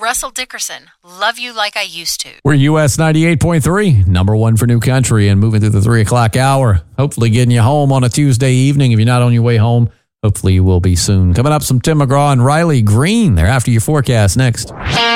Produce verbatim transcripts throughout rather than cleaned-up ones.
Russell Dickerson, Love You Like I Used To. We're U S ninety-eight point three, number one for new country, and moving through the three o'clock hour. Hopefully getting you home on a Tuesday evening. If you're not on your way home, hopefully you will be soon. Coming up, some Tim McGraw and Riley Green. They're after your forecast next.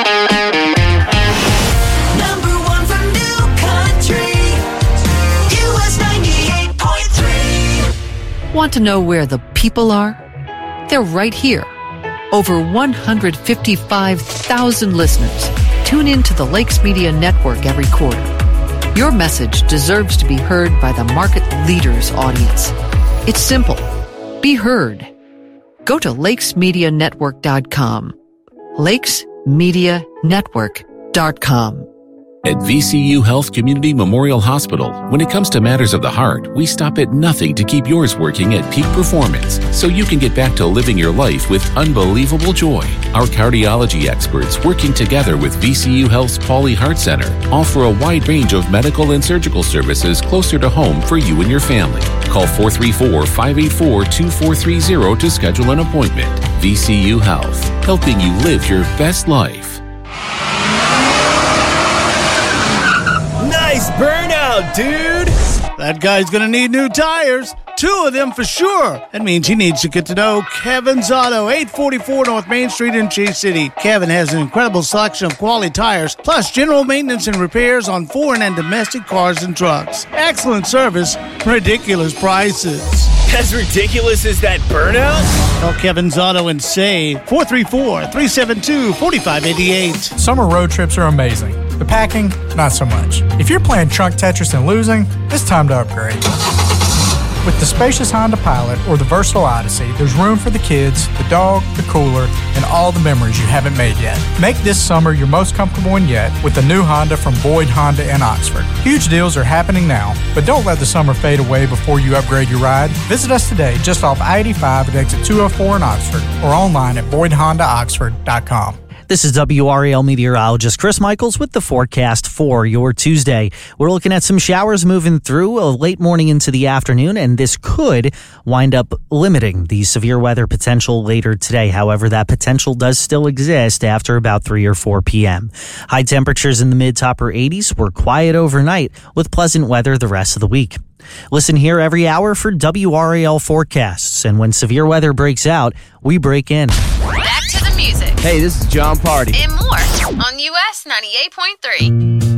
Want to know where the people are? They're right here. Over one hundred fifty-five thousand listeners tune in to the Lakes Media Network every quarter. Your message deserves to be heard by the market leader's audience. It's simple. Be heard. Go to lakes media network dot com. lakes media network dot com. At V C U Health Community Memorial Hospital, when it comes to matters of the heart, we stop at nothing to keep yours working at peak performance so you can get back to living your life with unbelievable joy. Our cardiology experts, working together with V C U Health's Pauley Heart Center, offer a wide range of medical and surgical services closer to home for you and your family. Call four three four, five eight four, two four three zero to schedule an appointment. V C U Health, helping you live your best life. Nice burnout, dude! That guy's gonna need new tires. Two of them for sure. That means he needs to get to know Kevin's Auto, eight forty-four North Main Street in Chase City. Kevin has an incredible selection of quality tires, plus general maintenance and repairs on foreign and domestic cars and trucks. Excellent service, ridiculous prices. As ridiculous as that burnout? Call Kevin's Auto and save. four three four, three seven two, four five eight eight. Summer road trips are amazing. The packing, not so much. If you're playing trunk Tetris and losing, it's time to upgrade. With the spacious Honda Pilot or the versatile Odyssey, there's room for the kids, the dog, the cooler, and all the memories you haven't made yet. Make this summer your most comfortable one yet with the new Honda from Boyd Honda in Oxford. Huge deals are happening now, but don't let the summer fade away before you upgrade your ride. Visit us today just off I eighty-five at exit two oh four in Oxford or online at boyd honda oxford dot com. This is W R A L meteorologist Chris Michaels with the forecast for your Tuesday. We're looking at some showers moving through a late morning into the afternoon, and this could wind up limiting the severe weather potential later today. However, that potential does still exist after about three or four p.m. High temperatures in the mid to upper eighties were quiet overnight with pleasant weather the rest of the week. Listen here every hour for W R A L forecasts, and when severe weather breaks out, we break in. Back to the music. Hey, this is John Party. And more on U S ninety-eight point three.